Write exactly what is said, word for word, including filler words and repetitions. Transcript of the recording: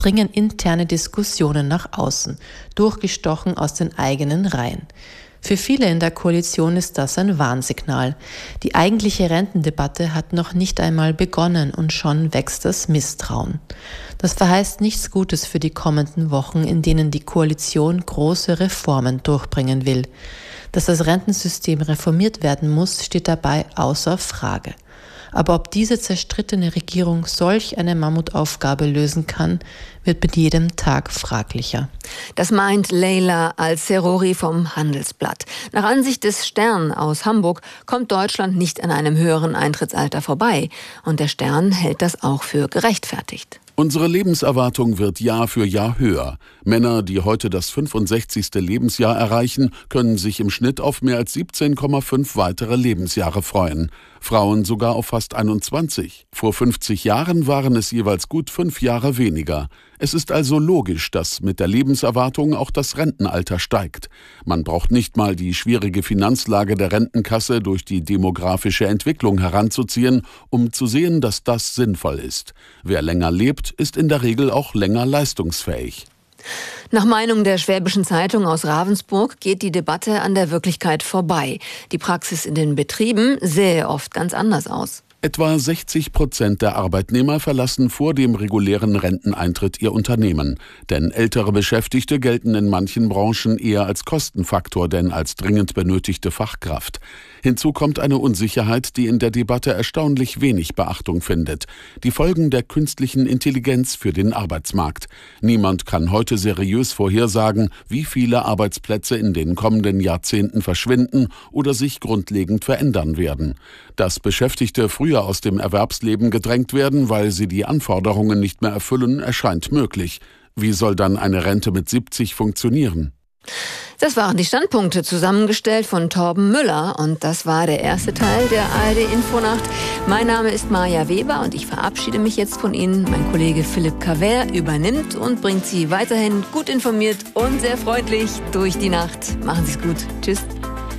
dringen interne Diskussionen nach außen, durchgestochen aus den eigenen Reihen. Für viele in der Koalition ist das ein Warnsignal. Die eigentliche Rentendebatte hat noch nicht einmal begonnen und schon wächst das Misstrauen. Das verheißt nichts Gutes für die kommenden Wochen, in denen die Koalition große Reformen durchbringen will. Dass das Rentensystem reformiert werden muss, steht dabei außer Frage. Aber ob diese zerstrittene Regierung solch eine Mammutaufgabe lösen kann, wird mit jedem Tag fraglicher. Das meint Leila Al-Serori vom Handelsblatt. Nach Ansicht des Stern aus Hamburg kommt Deutschland nicht an einem höheren Eintrittsalter vorbei. Und der Stern hält das auch für gerechtfertigt. Unsere Lebenserwartung wird Jahr für Jahr höher. Männer, die heute das fünfundsechzigste Lebensjahr erreichen, können sich im Schnitt auf mehr als siebzehn Komma fünf weitere Lebensjahre freuen. Frauen sogar auf fast einundzwanzig. Vor fünfzig Jahren waren es jeweils gut fünf Jahre weniger. Es ist also logisch, dass mit der Lebenserwartung auch das Rentenalter steigt. Man braucht nicht mal die schwierige Finanzlage der Rentenkasse durch die demografische Entwicklung heranzuziehen, um zu sehen, dass das sinnvoll ist. Wer länger lebt, ist in der Regel auch länger leistungsfähig. Nach Meinung der Schwäbischen Zeitung aus Ravensburg geht die Debatte an der Wirklichkeit vorbei. Die Praxis in den Betrieben sähe oft ganz anders aus. Etwa sechzig Prozent der Arbeitnehmer verlassen vor dem regulären Renteneintritt ihr Unternehmen. Denn ältere Beschäftigte gelten in manchen Branchen eher als Kostenfaktor denn als dringend benötigte Fachkraft. Hinzu kommt eine Unsicherheit, die in der Debatte erstaunlich wenig Beachtung findet. Die Folgen der künstlichen Intelligenz für den Arbeitsmarkt. Niemand kann heute seriös vorhersagen, wie viele Arbeitsplätze in den kommenden Jahrzehnten verschwinden oder sich grundlegend verändern werden. Dass Beschäftigte früher aus dem Erwerbsleben gedrängt werden, weil sie die Anforderungen nicht mehr erfüllen, erscheint möglich. Wie soll dann eine Rente mit siebzig funktionieren? Das waren die Standpunkte, zusammengestellt von Torben Müller. Und das war der erste Teil der A R D-Infonacht. Mein Name ist Maja Weber und ich verabschiede mich jetzt von Ihnen. Mein Kollege Philipp Cavert übernimmt und bringt Sie weiterhin gut informiert und sehr freundlich durch die Nacht. Machen Sie es gut. Tschüss.